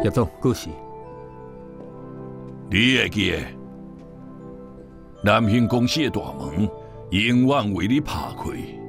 叶总，恭喜！ 你会记得，南兴公司的大门永远为你拍开。